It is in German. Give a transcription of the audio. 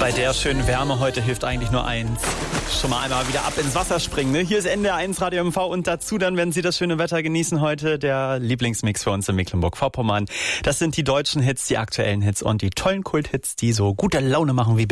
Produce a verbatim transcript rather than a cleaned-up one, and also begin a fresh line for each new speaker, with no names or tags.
Bei der schönen Wärme heute hilft eigentlich nur eins. Schon mal einmal wieder ab ins Wasser springen. Ne? Hier ist N D R eins Radio M V und dazu dann, wenn Sie das schöne Wetter genießen heute, der Lieblingsmix für uns in Mecklenburg-Vorpommern. Das sind die deutschen Hits, die aktuellen Hits und die tollen Kulthits, die so gute Laune machen wie